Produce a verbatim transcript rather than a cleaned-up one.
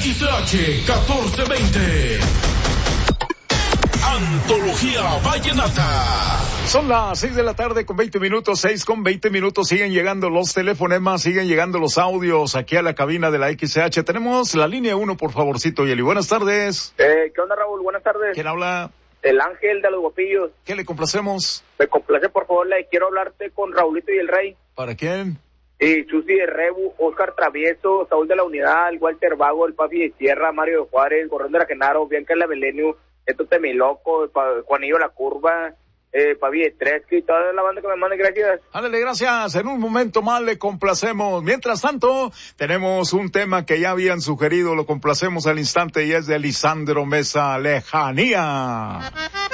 X H catorce veinte. Antología Vallenata. Son las seis de la tarde con veinte minutos, seis con veinte minutos. Siguen llegando los telefonemas, siguen llegando los audios aquí a la cabina de la X H. Tenemos la línea uno, por favorcito, Yeli. Buenas tardes. Eh, ¿Qué onda, Raúl? Buenas tardes. ¿Quién habla? El Ángel de los Guapillos. ¿Qué le complacemos? Me complace, por favor, le quiero hablarte con Raulito y el Rey. ¿Para quién? Y Chusi de Rebu, Oscar Travieso, Saúl de la Unidad, el Walter Vago, el Papi de Sierra, Mario de Juárez, Gorrón de la Genaro, Bianca de la Belenio, Esto Temiloco, Juanillo La Curva, eh, Papi de Tresque y toda la banda que me mande, gracias. Ándale, gracias. En un momento más le complacemos. Mientras tanto, tenemos un tema que ya habían sugerido, lo complacemos al instante y es de Lisandro Mesa, Lejanía.